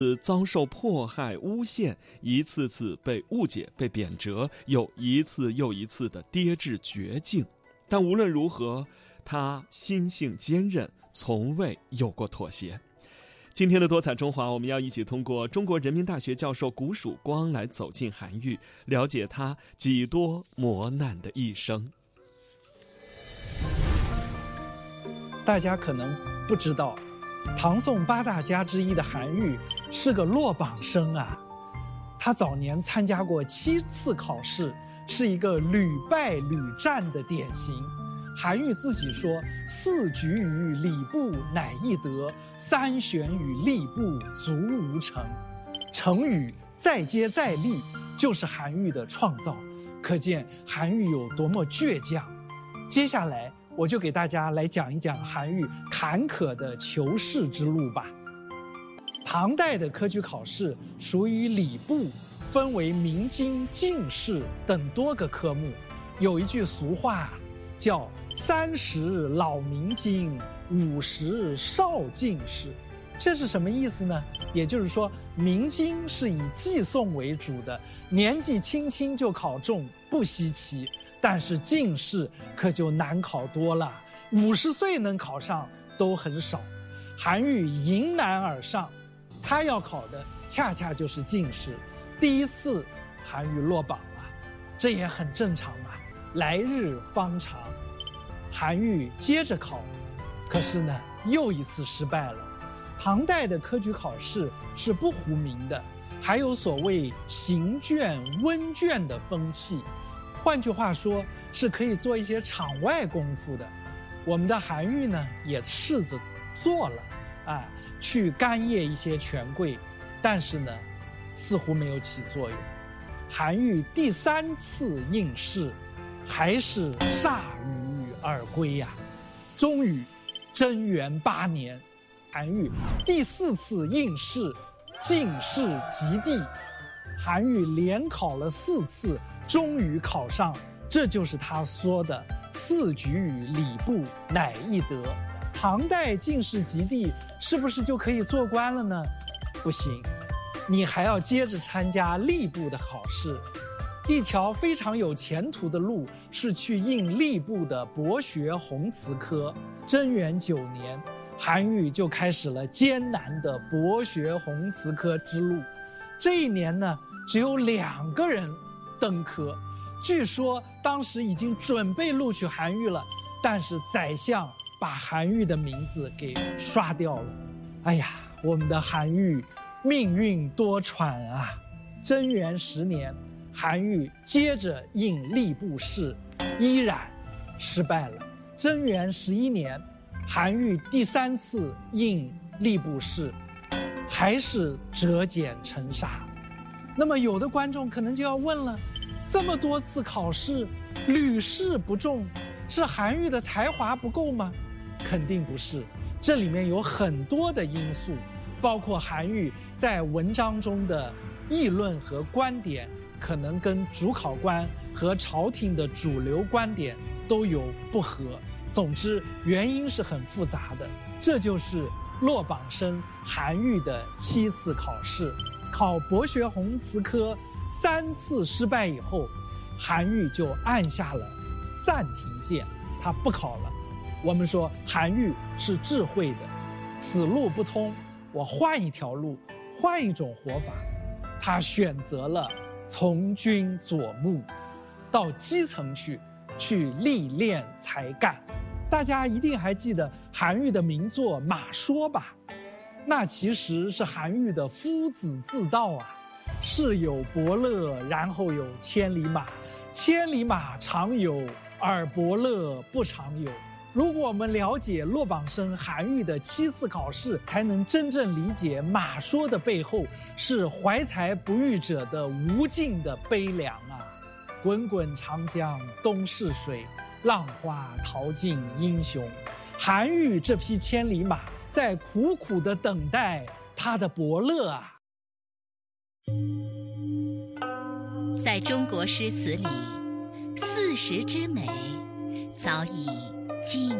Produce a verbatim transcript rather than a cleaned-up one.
遭受迫害、诬陷，一次次被误解、被贬谪，又一次又一次地跌至绝境。但无论如何，他心性坚韧，从未有过妥协。今天的多彩中华，我们要一起通过中国人民大学教授谷曙光来走进韩愈，了解他几多磨难的一生。 大家可能不知道，唐宋八大家之一的韩愈是个落榜生啊。他早年参加过七次考试，是一个屡败屡战的典型。韩愈自己说：“四举于礼部乃易得，三选于吏部足无成。”成语再接再厉就是韩愈的创造，可见韩愈有多么倔强。接下来我就给大家来讲一讲韩愈坎坷的求仕之路吧。唐代的科举考试属于礼部，分为明经、进士等多个科目。有一句俗话叫三十老明经，五十少进士。这是什么意思呢？也就是说，明经是以记诵为主的，年纪轻轻就考中不稀奇，但是进士可就难考多了，五十岁能考上都很少。韩愈迎难而上，他要考的恰恰就是进士。第一次韩愈落榜了，这也很正常啊，来日方长。韩愈接着考，可是呢，又一次失败了。唐代的科举考试是不糊名的，还有所谓行卷、温卷的风气。换句话说，是可以做一些场外功夫的。我们的韩愈呢，也试着做了，啊，去干谒一些权贵，但是呢，似乎没有起作用。韩愈第三次应试，还是铩羽而归呀、啊。终于，贞元八年，韩愈第四次应试，进士及第。韩愈连考了四次，终于考上，这就是他说的“四举于礼部乃易得”。唐代进士及第，是不是就可以做官了呢？不行，你还要接着参加吏部的考试。一条非常有前途的路是去应吏部的博学宏词科。贞元九年，韩愈就开始了艰难的博学宏词科之路。这一年呢，只有两个人登科。据说当时已经准备录取韩愈了，但是宰相把韩愈的名字给刷掉了。哎呀，我们的韩愈命运多舛啊！贞元十年，韩愈接着应吏部试，依然失败了。贞元十一年，韩愈第三次应吏部试，还是折简成沙。那么有的观众可能就要问了，这么多次考试屡试不中，是韩愈的才华不够吗？肯定不是，这里面有很多的因素，包括韩愈在文章中的议论和观点可能跟主考官和朝廷的主流观点都有不合。总之，原因是很复杂的。这就是落榜生韩愈的七次考试。考博学宏词科三次失败以后，韩愈就按下了暂停键，他不考了。我们说韩愈是智慧的，此路不通，我换一条路，换一种活法。他选择了从军佐牧，到基层去，去历练才干。大家一定还记得韩愈的名作《马说》吧？那其实是韩愈的夫子自道啊。世有伯乐，然后有千里马，千里马常有，而伯乐不常有。如果我们了解落榜生韩愈的七次考试，才能真正理解《马说》的背后是怀才不遇者的无尽的悲凉啊！滚滚长江东逝水，浪花淘尽英雄。韩愈这匹千里马在苦苦地等待他的伯乐啊！ 在中国诗词里，四时之美早已尽